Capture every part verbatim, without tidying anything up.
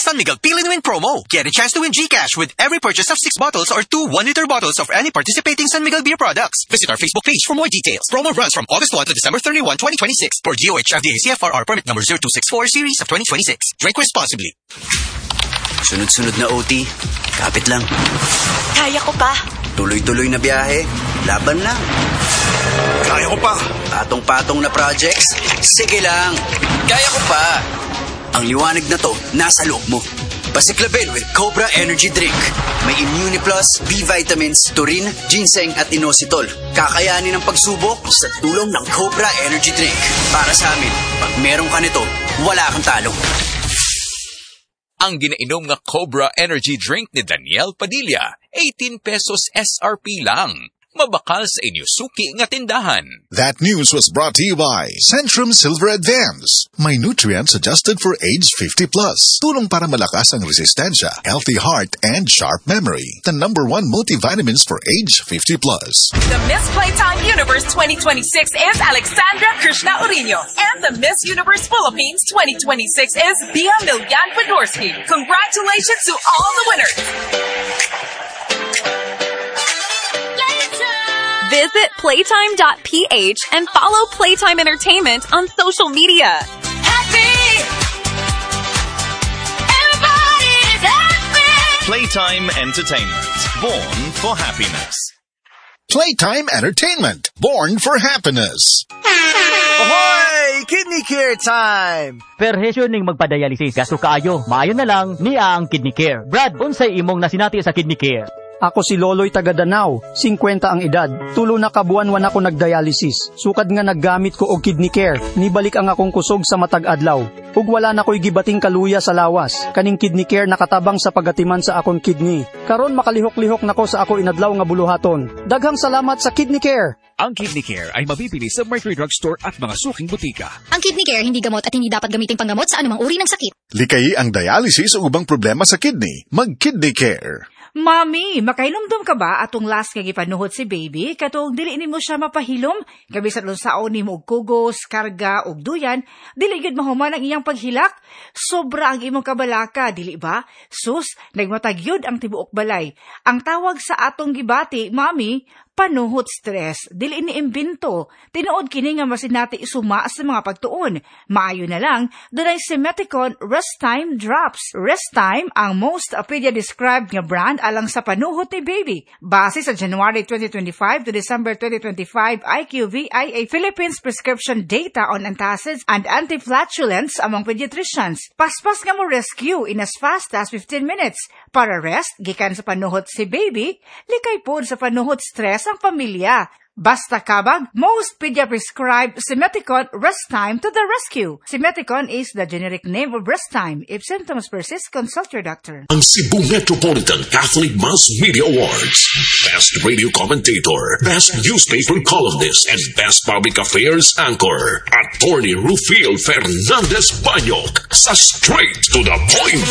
San Miguel Peel and Win promo. Get a chance to win GCash with every purchase of six bottles or two one-liter bottles of any participating San Miguel beer products. Visit our Facebook page for more details. Promo runs from August first to December thirty-first, twenty twenty-six for D O H F D A C F R R permit number zero two six four series of twenty twenty-six. Drink responsibly. Sunod-sunod na O T, kapit lang. Kaya ko pa. Tuloy-tuloy na biyahe, laban lang. Kaya ko pa. Patong-patong na projects, sige lang. Kaya ko pa. Ang liwanag na to, nasa loob mo. Pasiklabin with Cobra Energy Drink. May Immuniplus, B-vitamins, taurine, ginseng at inositol. Kakayanin ang pagsubok sa tulong ng Cobra Energy Drink. Para sa amin, pag meron ka nito, wala kang talo. Ang ginainom nga Cobra Energy Drink ni Daniel Padilla, eighteen pesos S R P lang. Mabakal sa inyo suki nga tindahan. That news was brought to you by Centrum Silver Advance. May nutrients adjusted for age fifty plus. Tulong para malakas ang resistensya, healthy heart, and sharp memory. The number one multivitamins for age fifty plus. The Miss Playtime Universe twenty twenty-six is Alexandra Krishna Urino. And the Miss Universe Philippines twenty twenty-six is Bia Milyan Fedorsky. Congratulations to all the winners. Visit playtime dot p h and follow Playtime Entertainment on social media. Happy! Everybody's happy! Playtime Entertainment. Born for happiness. Playtime Entertainment. Born for happiness. Ahoy! Kidney Care time! Perhesyo ning magpadialysis gasto kaayo. Maayo na lang niya ang Kidney Care. Brad, unsay imong nasinati sa Kidney Care? Ako si Loloy taga Danau, fifty ang edad. Tulo na kabuan-wan ako nagdialysis. Sukad nga naggamit ko og Kidney Care. Nibalik ang akong kusog sa matag adlaw. Ug wala na ko'y gibating kaluya sa lawas. Kaning Kidney Care nakatabang sa pagatiman sa akong kidney. Karon makalihok-lihok nako sa ako inadlaw nga buluhaton. Daghang salamat sa Kidney Care. Ang Kidney Care ay mabibili sa Mercury Drugstore at mga suking butika. Ang Kidney Care hindi gamot at hindi dapat gamiting panggamot sa anumang uri ng sakit. Likayi ang dialysis o ubang problema sa kidney. Mag-Kidney Care. Mami, makainomdom ka ba atong last kag ipanuhot si baby? Katong dili nimo siya mapahilom? Gabi sa lunsaon nimo og kugos, karga og duyan, dili gid mahuman ang iyang paghilak. Sobra ang imong kabalaka, dili ba? Sus, nagmatagyod ang tibuok balay. Ang tawag sa atong gibati, Mami, panuhot stress. Dili ni imbento. Tinuod kini nga masinati isuma sa mga pagtuon. Maayo na lang, dunay Simeticon Rest Time Drops. Rest Time ang most pedia-described nga brand alang sa panuhot ni baby. Base sa January twenty twenty-five to December twenty twenty-five I Q V I A Philippines prescription data on antacids and antiflatulence among pediatricians. Paspas nga mo rescue in as fast as fifteen minutes. Para rest, gikan sa panuhot si baby, likay pod sa panuhot stress ang pamilya. Basta kabag, most pedia-prescribed Simeticon Rest Time to the rescue. Simeticon is the generic name of Rest Time. If symptoms persist, consult your doctor. Ang Cebu Metropolitan Catholic Mass Media Awards. Best Radio Commentator, Best Newspaper Columnist, and Best Public Affairs Anchor. Attorney Rufil Fernandez Banyok sa Straight to the Point.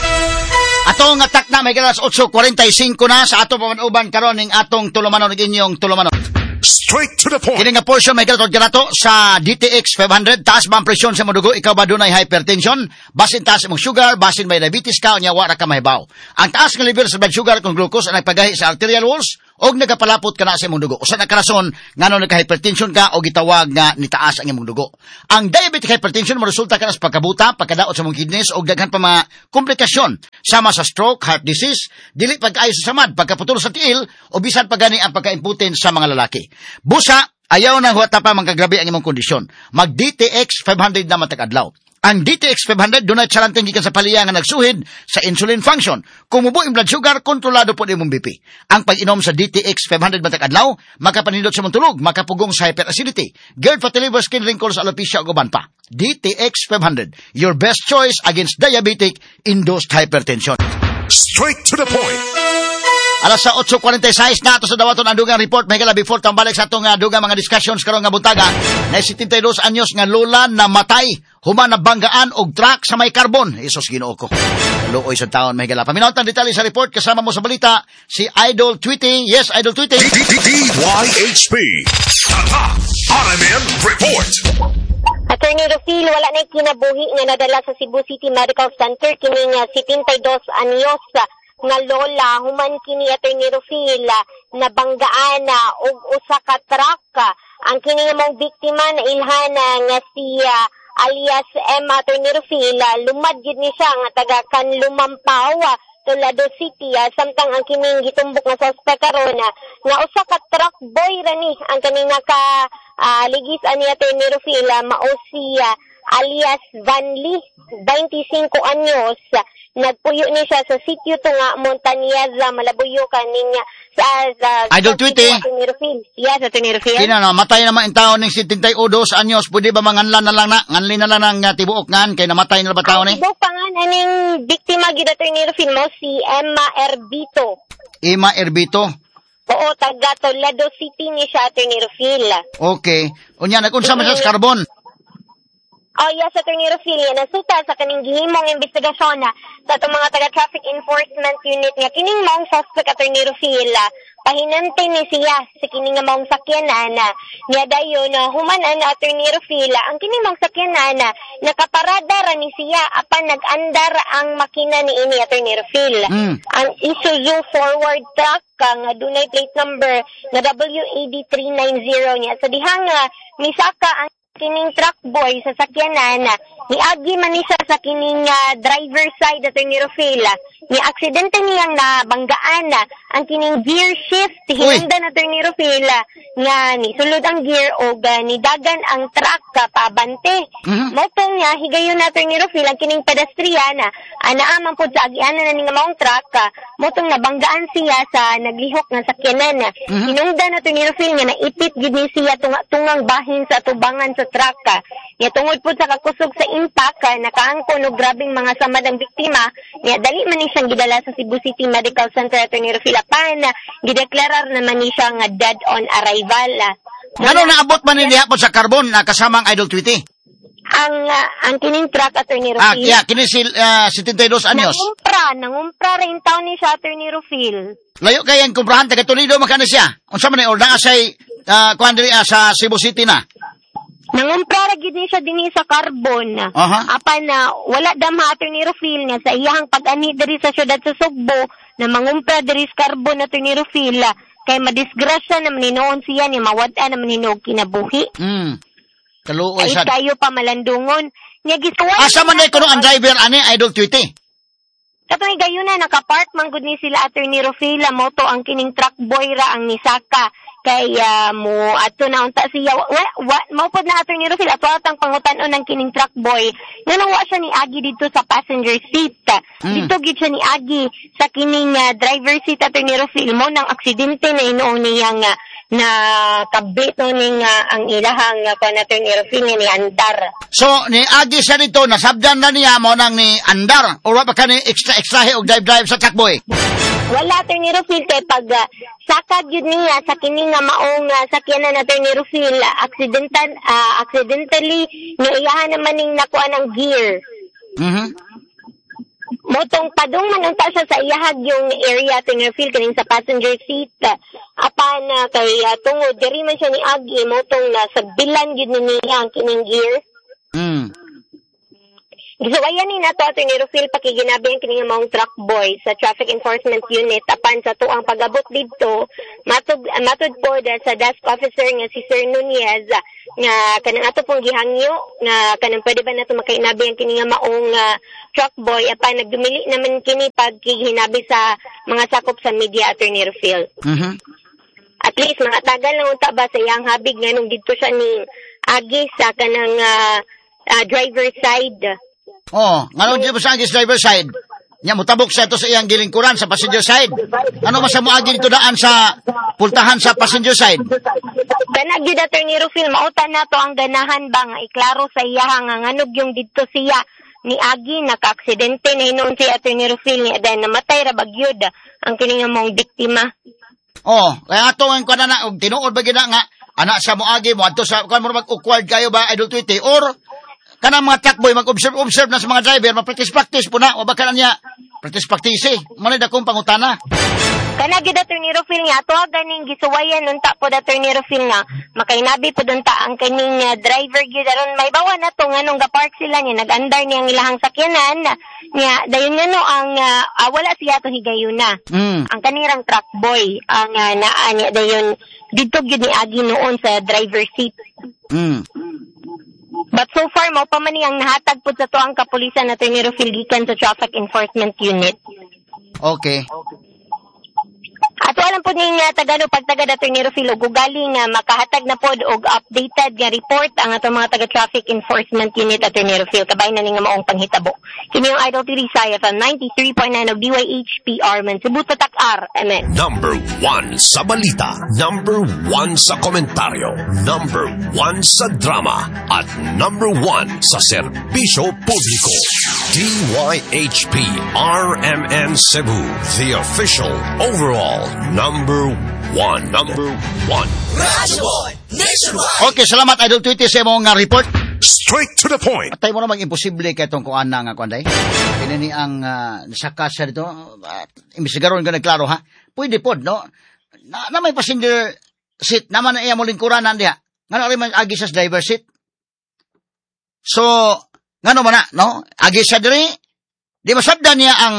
Atong atak na may galas eight forty-five na sa atong pamanuban karon ning atong tulumanon ning inyong tulumanon. Straight to the point. Kini nga portion may ganato ganato sa D T X five hundred. Taas ba ang presyon sa mudugo? Ikaw ba dunay hypertension? Basin taas imong sugar, basin may diabetes ka, unya wala ka mahibaw. Ang taas nga level sa blood sugar kung glucose ang nagpagahi sa arterial walls og nagapalapot ka na sa imong dugo. Usa na karason ngano nagka-hypertension ka o gitawag nga nitaas ang imong dugo. Ang diabetic hypertension mo resulta ka na sa pagkabuta, pagkadaot sa imong kidneys og daghan pa mga komplikasyon sama sa stroke, heart disease, dili pag-ayo sa samad, pagkaputol sa tiil o bisan pagani ang pagka-impotent sa mga lalaki. Busa, ayaw na huwata pa mangkagrabe ang imong kondisyon. Mag-D T X five hundred na matag-adlaw. Ang D T X five hundred dunay charanteng gikan sa paliya nga nagsuhid sa insulin function. Kung mubo ang blood sugar, kontrolado po imong B P. Ang pag-inom sa D T X five hundred matag-adlaw, makapanindot sa mong tulog, makapugong sa hyperacidity, GERD, fatty liver, skin wrinkles, alopecia, ug uban pa. D T X five hundred, your best choice against diabetic-induced hypertension. Straight to the point. Alas sa eight forty-six na ato sa dawaton ang dugang report. May kala before tambalik sa atong uh, dugang mga discussions karong nga buntaga. Na seventy-two anyos nga lola na matay. Human na banggaan og truck sa may carbon. Isos Ginoo ko. Luoy sa taon may kala. Paminawtan detalye sa report kasama mo sa balita si Idol Tweeting. Yes, Idol Tweeting. D Y H P. R M N Report. At Attorney Rufil, wala na kinabuhi nga nadala sa Cebu City Medical Center kining uh, seventy-dos anyos uh, nga lola human kini Attorney Rufil uh, nabanggaan na uh, og usa ka truck. Uh, ang kini nga mong biktima na ilhana nga si uh, alias Emma Attorney Rufil, uh, lumad gid ni siya nga taga Kanlumampaw, uh, Tulado City, uh, samtang ang kining gitumbok nga suspect karon uh, nga usa ka truck boy rani ang kaning naka uh, ligis ani Attorney Rufil, uh, mao si uh, alias Vanly, twenty-five anyos. Uh, nagpuyo ni siya sa sitio tunga Montañeza, Malabuyo kaning uh, sa, sa Idol Tweety. Attorney Rufil. Yes, Attorney Rufil. Kina na matay naman ang tao ning seventy-dos anyos, pwede ba manganlan na lang na nganli na lang ng uh, tibuok ngan kay namatay na ba tao ni? Tibuok pa nga aning biktima gid Attorney Rufil mo si Emma Erbito. Emma Erbito. Oo, taga Tulado City ni siya Attorney Rufil. Okay. Unya nagunsa man sa carbon. Oh, yes, Attorney Rufil, yan nasuta sa kaning gihimong investigasyon na sa itong mga taga-traffic enforcement unit nga kining maong suspect, Attorney Rufil, pahinantay ni siya sa kining nga maong sakyanan na niya dayon na humanan na Attorney Rufil, ang kining maong sakyanan na nakaparada ra ni siya apan nag-andar ang makina ni ini Attorney Rufil. Mm. Ang Isuzu forward truck nga dunay plate number na W A D three ninety niya. Sa dihang nga misaka ang kining truck boy sa sakyanan ni agi man ni siya sa kining uh, driver side Attorney Rufil, ni aksidente niyang nabanggaan ang kining gear shift hinungdan Attorney Rufil nga ni sulod ang gear o uh, ni dagan ang truck uh, pabante. Mm-hmm. Motong niya higayon na Attorney Rufil ang kining pedestrian uh, anaaman po sa agianan na ning maong truck uh, motong nabanggaan siya sa naglihok nga sakyanan. Mm-hmm. Hinungdan Attorney Rufil nga naipit gid ni siya tunga-tungang bahin sa tubangan sa truck. Niya tungod po sa kakusog sa impact, nakaangkon og grabing mga samad ang biktima, niya dali man ni siyang gidala sa Cebu City Medical Center Attorney Rufil apan gideklarar naman ni siya nga dead on arrival. Ano naabot man ni hapon sa carbon na kasamang Idol Tweety? Ang uh, ang kining truck Attorney Rufil. Ah, yeah, kini si uh, seventy-dos anyos. Nangumpra, nangumpra rin taon ni siya Attorney Rufil. Layo kay ang kumprahan taga Toledo makana siya. Unsa man ni or naa say uh, kuan diri uh, sa Cebu City na? Nangumpra gid ni siya dinhi sa carbon. Uh-huh. Apan na uh, wala damha Attorney Rufil nga sa iyang pag-ani diri sa syudad sa Sugbo na mangumpra diri sa carbon Attorney Rufil kay madisgrasya naman hinoon siya ni mawad-an naman hinog kinabuhi. Mm. Kaluoy sad. Ay kayo pa malandungon. Nya gisuway. Asa man ni kuno ang driver ani Idol Tweety? Katong gayon na nakapark man gud ni sila Attorney Rufil, moto ang kining truck boy ra ang nisaka. Kay uh, mo ato na unta siya wa, wa maupod na Attorney Rufil ato atang pangutan-on ng kining truck boy nga wa siya ni agi dito sa passenger seat. Mm. Dito gid siya ni agi sa kining uh, driver seat Attorney Rufil mo nang aksidente na inoon niya nga na kabit no ning uh, ang ilahang uh, kan Attorney Rufil ni andar. So ni agi siya dito nasabdan na niya mo nang ni andar or wa pa kani extra extra og drive drive sa truck boy. Wala Attorney Rufil kay pag uh, sakad yun niya sa kining nga maong uh, sakyanan na Attorney Rufil, uh, accidental uh, accidentally niiyahan naman ning nakuha ng gear. Mhm. Motong padung man unta siya sa iyahag yung area Attorney Rufil kaning sa passenger seat. Uh, apan uh, kay uh, tungod diri man siya ni agi motong na sa bilan gyud niya ang kining gear. Mm. Gisuwayan ni nato Attorney Rufil pakiginabi ang kining maong truck boy sa traffic enforcement unit apan sa tuang pag-abot didto matud matud po sa desk officer nga si Sir Nunez nga kanang ato pong gihangyo nga kanang pwede ba nato makainabi ang kining maong uh, truck boy apan nagdumili naman kini pagkihinabi sa mga sakop sa media Attorney Rufil. Mhm. At least mga tagal lang unta ba sa iyang habig nga nung didto siya ni agi sa kanang uh, uh, driver side. Oh, ngano di ba sa agis driver side? Nya mutabok sa to sa iyang gilingkuran sa passenger side. Ano man sa moagi dito daan sa pultahan sa passenger side? Kana gyud Attorney Rufil mautan nato ang ganahan ba nga iklaro sa iya nga nganog yung didto siya ni agi naka-aksidente na hinon si Attorney Rufil ni adan namatay ra bagyod ang kini nga mong biktima. Oh, kaya ato ang kana na og tinuod ba gina nga anak sa moagi mo adto sa kan mo mag-awkward kayo ba Idol Tweety or kanang mga truck boy mag-observe-observe na sa mga driver, mag-practice-practice po na, o baka na niya, practice-practice eh, manay dakong pangutana. Kana gid Attorney Rufil nga ato ganing gisuwayan unta po Attorney Rufil nga makainabi po unta ang kaning uh, driver gyud aron may bawa na to nganong ga-park sila niya nag-andar niyang ilahang sakyanan niya dayon nga no ang uh, ah, wala siya to higayuna. Mm. Ang kanirang truck boy ang uh, naa niya dayon dito gyud ni agi noon sa driver seat. Mm. But so far mo pa man ang nahatag pud sa to ang kapulisan Attorney Rufil gikan sa Traffic Enforcement Unit. Okay. Ato alam po ning uh, tagano pag taga Attorney Rufil ug galing uh, makahatag na pod og updated nga report ang ato mga taga Traffic Enforcement Unit Attorney Rufil kabay na ni nga maong panghitabo. Kini yung Idol T V S I F M ninety-three point nine og D Y H P R man Cebu Tatak R M N. Number one sa balita, number one sa komentaryo, number one sa drama, at number one sa serbisyo publiko. D Y H P R M N Cebu, the official overall number one. Number one. Boy, nationwide. Okay, salamat Idol Tweety sa mong nga report. Straight to the point. Atay mo na mag-imposible kay itong kuan na nga kuan day. Pinini ang uh, nasaka siya dito. Uh, imbisigaron ka nagklaro ha. Pwede pod, no? Na, na may passenger seat naman na iya mo lingkuranan diha. Nga na rin agi sa driver seat. So, nga no man na, no? Agi siya diri. Di masabda niya ang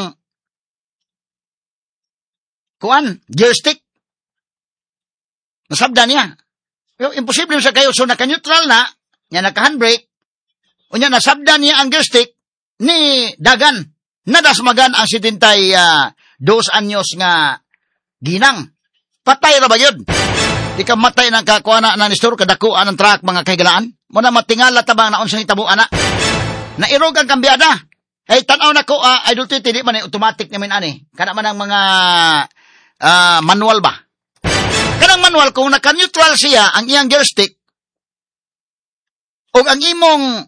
kuan, gear stick. Nasabda niya. Pero imposible sa kayo. So, naka-neutral na, niya naka-handbrake, o niya nasabda niya ang gear stick, ni Dagan. Nadasmagan ang setenta y dos anyos nga ginang. Patay ra ba yun? Di ka matay ng kakuana na nistor, kadakuan ng truck, mga kahigalaan. Muna matingala tabang na unsang hitabo, ana. Nairog ang kambyada. Ay, tanaw na ko, uh, Idol Tweety, di man eh, automatic naman ani. Kana man ang mga uh, manual ba? Kanang manual, kung naka-neutral siya, ang iyang gear stick, o ang imong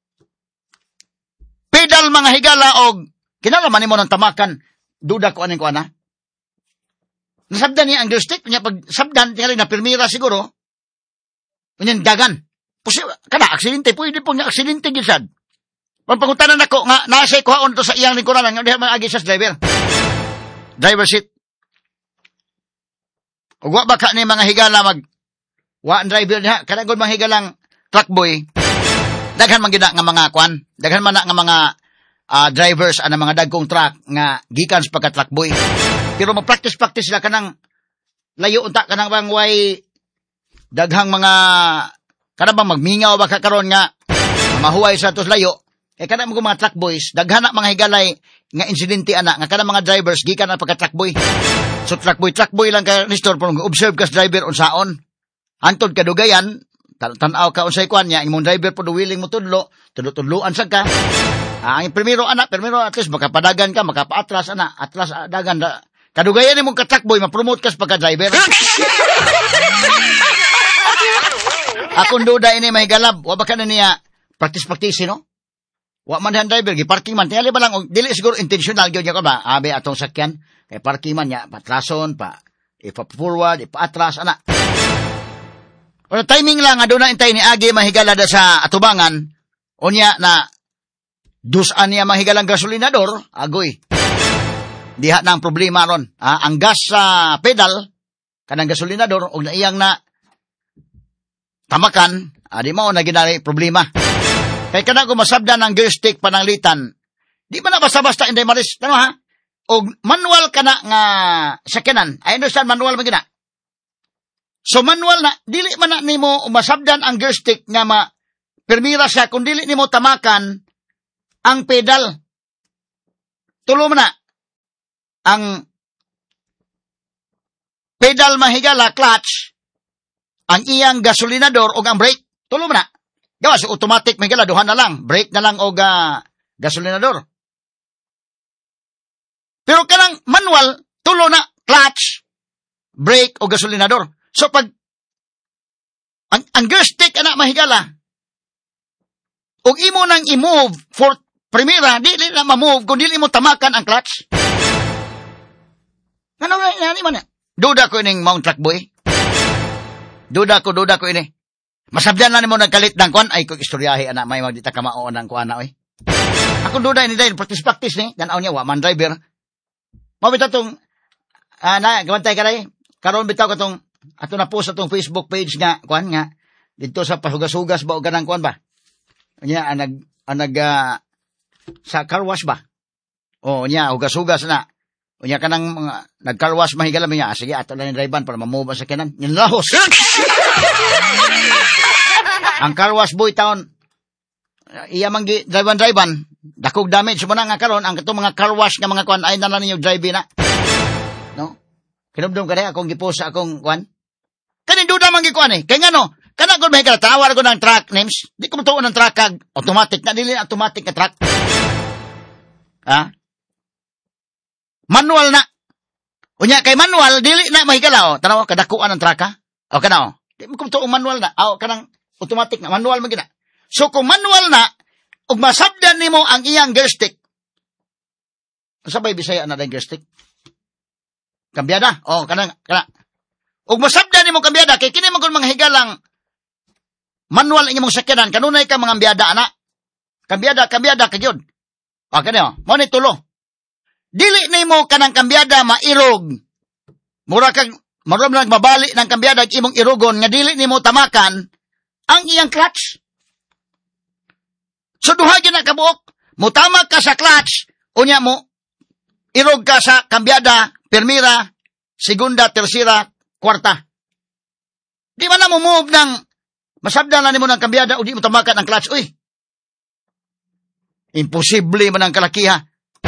pedal mga higala, o kinalaman mo ng tamakan, duda ko aning ko ana. Nasabdan niya ang gear stick, niya pag sabdan, tingali na pirmira siguro, kunyan dagan. Pusi, kana, aksidente, pwede po niya aksidente gisad. Pagpangutanan ako, nga, nasa ikuhaon to sa iyang lingkuran, nga diha man agi sa driver. Driver seat. Ug wa ba ka ni mga higala mag wa ang driver niya, kanagod mga higalang truck boy. Daghan man gida nga mga kwan, daghan man na nga mga uh, drivers ana mga dagkong truck nga gikan sa pagka truck boy. Pero mag-practice-practice sila kanang layo unta kanang bang way daghang mga kanang bang magmingaw ba ka karon nga mahuway sa tos layo. Eh kanang mga truck boys, daghan na mga higalay nga insidente ana nga kanang mga drivers gikan na pagka truck boy. So truck boy, truck boy lang ka nistor pero observe kas driver unsaon. Antod kadugayan, tan-aw ka unsay kwan niya, imong driver pod willing mo tudlo, tudlo-tudloan sad ka. Ah, ang primero ana, primero at least makapadagan ka, makapaatras ana, atras ah, dagan da. Kadugayan imong ka truck boy, ma-promote ka sa pagka driver. Akong duda ini mahigalab, wa ba ka na niya practice-practice no? Wa man han driver, gi parking man, tingali ba lang, og dili siguro intentional gyud niya ko ba, abe atong sakyan. Kay parking man niya, patrason, pa, ipa-forward, ipa-atras, ana. O timing lang, aduna intay ni Agi mahigala da sa atubangan, o niya na, dusan niya mahigalang gasolinador, agoy. Diha na ang problema ron. Ah, ang gas sa pedal, kanang gasolinador, o na iyang na, tamakan, ah, di mo na ginari problema. Kaya kanang gumasabda ng gear stick pananglitan, di ba na basta-basta inday maris, ano ha? O manual ka na nga sakyanan. I understand manual mo gina. So manual na, dili man na nimo umasabdan ang gear stick nga ma permira siya kung dili nimo tamakan ang pedal. Tulo mo na. Ang pedal mahigala, clutch, ang iyang gasolinador o ang brake. Tulo mo na. Gawa, so automatic mahigala, duhan na lang. Brake na lang o ga gasolinador. Pero kanang manual, tulo na, clutch, brake, o gasolinador. So pag, ang, ang gear stick, anak mahigala, o imo nang i-move for primera, di na ma-move, kung di mo tamakan ang clutch. Ano nga, yan man duda ko ining mount truck boy. Duda ko, duda ko ini. Masabdan na ni mo nagkalit ng kuan, ay kung istoryahe, anak, may magdita ka maoon ng kuan na, oy. Ako duda ini dahil, practice-practice ni, ganaw niya, wa man driver. Mabita tong ah, na, gawantay ka rin. Karoon bitaw ka tong, ato na post atong Facebook page nga, kuan nga, dito sa pasugas-sugas ba o ganang kuan ba? Nya, anag, anag, uh, sa car wash ba? O, nya, hugas-hugas na. O, nya, kanang mga, nag-car wash mahigalam niya. Ah, sige, ato lang yung drivean para mamuba sa kanan. Yung lahos. Ang car wash boy taon, iya manggi drive-an-drive-an, dakog damage mo na nga karon ang katong mga car wash nga mga kwan ay na ninyo drive na. No? Kinubdom ka rin akong gipost sa akong kwan. Kanin duda man gikuan eh. Kaya nga no, kana ko may tawar ko ng truck names. Di ko matuon ng truck kag automatic na dili automatic na truck. Ha? Manual na. Unya kay manual dili na mahigala o. Tanaw kadakuan ng truck ha. O kana o. Di mo matuon manual na. O kanang automatic na manual man gina. So kung manual na, ug masabdan nimo ang iyang gear stick. Sabay Bisaya na dai gear stick. Kambyada. Oh, kanang kana. Ug masabdan nimo kambyada kay kini man kun mga higalang manual imong sakyanan kanunay ka mga ambiyada ana. Kambyada, kambyada ka gyud. O kanyo, mo ni tulo. Dili nimo kanang kambyada mairog. Mura kag marom lang mabali ng kambyada imong irugon nga dili nimo tamakan ang iyang clutch. So duha gyud na kabuok, mutama ka sa clutch, unya mo irog ka sa kambyada, permira, segunda, tersira, kwarta. Di man na mo move ng masabdan na nimo ng kambyada o di mo tamakan ang clutch. Uy, imposible man ang kalakiha.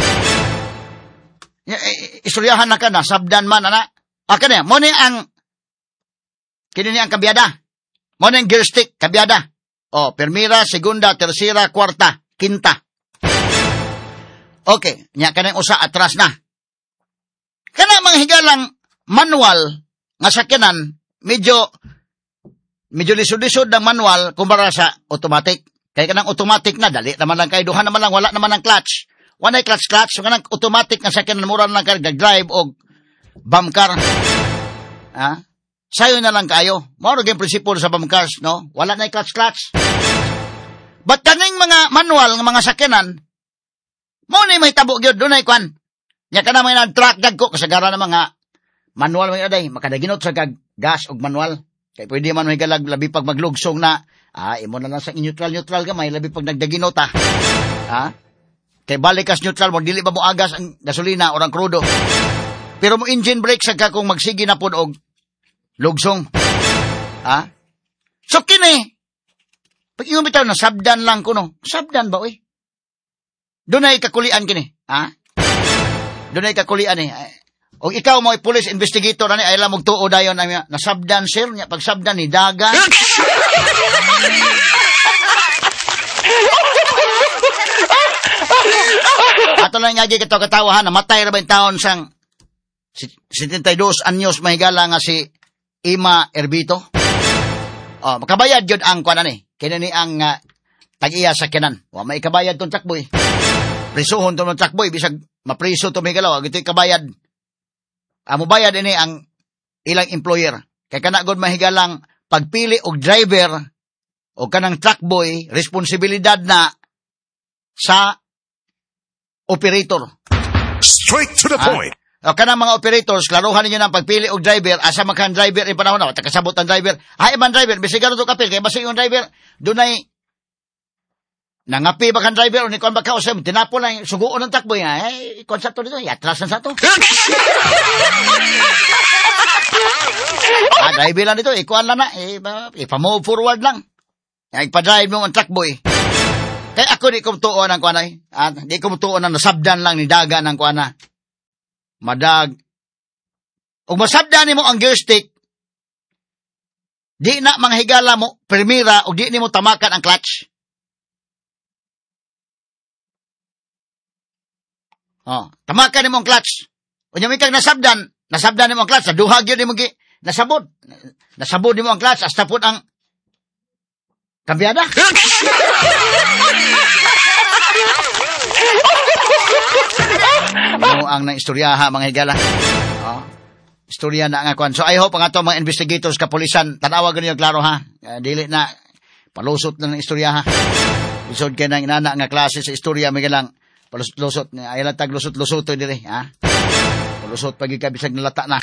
Istoryahan na ka na, sabdan man, ana. Aka na, mo ni ang, kini ni ang kambyada. Mo ni ang gear stick, kambyada. O, permira, segunda, tersira, kwarta, kinta. Okay, nya kanang usa atras na. Kana mga higalang manual nga sakyanan, medyo medyo lisod-lisod ng manual kumpara sa automatic. Kaya kanang automatic na, dali naman lang kayo, duha naman lang, wala naman ang clutch. Wala ay clutch-clutch, so kanang automatic nga sakyanan, mura lang kayo, drive o bump car. Ha? Sayo na lang kayo. Mao gyud prinsipyo sa bump cars, no? Wala na clutch-clutch. But kaning mga manual nga mga sakyanan, mo ni may tabo gyud dunay kwan. Nya kana may nag-track dagko kasagaran ng mga manual may aday, makadaginot sa kag gas og manual. Kay pwede man may galag labi pag maglugsong na, ah imo na lang sa neutral neutral gamay labi pag nagdaginot ha. Ha? Kay balikas neutral mo dili ba mo agas ang gasolina o ang krudo. Pero mo engine brake sa kung magsigi na pud og lugsong. Ha? So kini, pag yung bitaw na sabdan lang ko no. Sabdan ba, uy? Doon ay kakulian kini. Ha? Doon ay kakulian eh. O ikaw mo ay police investigator ani ay lamog tuo dayon na nasabdan sir nya pag sabdan ni daga. Ato lang nga gito katawahan namatay ra ba yung taon sang seventy-two anyos mahigala nga si Ima Erbito. Oh, makabayad yun ang kuan ani. Kini ni ang uh, tag-iya sa kanan. Wa may kabayad tong takboy. Prisuhon tong takboy bisag mapriso to may galaw, gito'y kabayad. Amo bayad ini ang ilang employer. Kay kana gud mahigalang pagpili og driver o kanang truck boy, responsibilidad na sa operator. Straight to the ah, point. O kanang mga operators, klaruhan ninyo ng pagpili og driver, asa man kan driver in panahon na, takasabot ang driver. Hay man driver, bisigaro to kapil, kay basta yung driver, dunay nangapi ba kan driver, o ni kon ba ka, o sa tinapo lang, suguon ng takbo yan, eh, konsepto dito, yatras na sa to. Ah, driver lang dito, ikuan lang na, eh, ipamove forward lang. Ipa-drive mo ang truck boy. Kaya ako di ko tuon ang kuanay. At di ko tuon ang nasabdan lang ni daga ng kuana. Madag. Ug masabdan nimo ang gear stick, di na mga higala mo primera ug di nimo tamakan ang clutch. Oh, tamakan nimo ang clutch. Unya mi kag nasabdan, nasabdan nimo ang clutch, duha gyud nimo gi nasabod. Nasabod nimo ang clutch hasta pud ang kambyada. Mo ang nang istoryaha mga higala. Oh. Istorya na nga kwan. So I hope ang ato mga investigators kapulisan tanawa ganyo klaro ha. Uh, dili na palusot na ng istoryaha. Isod kay nang inana nga klase sa istorya mga lang palusot-lusot ay latag lusot-lusot diri ha. Lusot pagi ka bisag nalata na.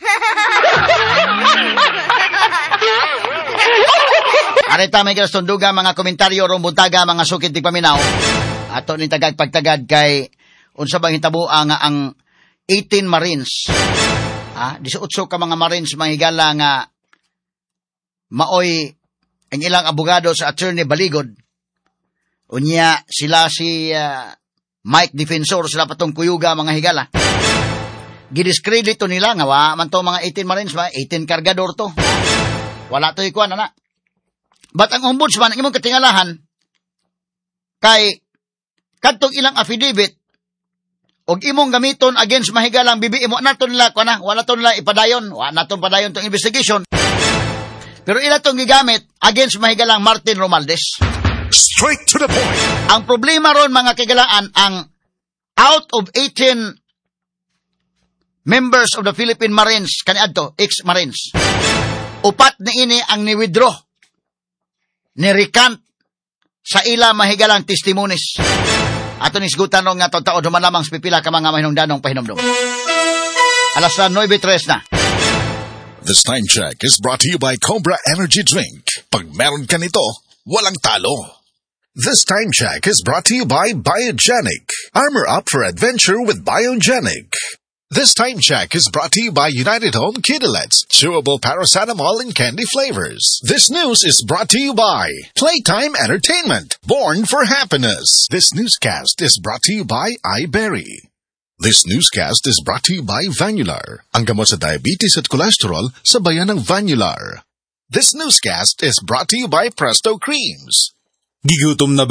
Arita may galas tunduga mga komentaryo rong buntaga mga sukid ti paminaw. Ato ni tagag pagtagad kay unsa bang hitabo ang ang eighteen Marines. Ah, eighteen ka mga Marines mahigala nga maoy ang ilang abogado sa Attorney Baligod. Unya sila si uh, Mike Defensor sila patong kuyuga mga higala. Gidiscredit to nila nga wa man to mga eighteen Marines ba eighteen kargador to. Wala to ikuan ana. But ang ombudsman ang imong katingalahan kay kadtong ilang affidavit og imong gamiton against mahigalang bibi imo nato nila kuana wala to nila ipadayon wala nato padayon tong investigation. Pero ila tong gigamit against mahigalang Martin Romualdez. Straight to the point. Ang problema ron mga kagalaan ang out of eighteen members of the Philippine Marines kaniadto ex-Marines. Upat na ini ang ni-withdraw ni recant sa ila mahigalang testimonies. Ato ni sigutan nga taon-taon human lamang sa pipila ka mga mahinungdanong pahinomdom. Alas na nine tres na. This time check is brought to you by Cobra Energy Drink. Pag meron ka nito, walang talo. This time check is brought to you by Biogenic. Armor up for adventure with Biogenic. This time check is brought to you by United Home Kidulets, chewable paracetamol in candy flavors. This news is brought to you by Playtime Entertainment, born for happiness. This newscast is brought to you by iBerry. This newscast is brought to you by Vanular, ang gamot sa diabetes at cholesterol sa bayan ng Vanular. This newscast is brought to you by Presto Creams. Gigutom na ba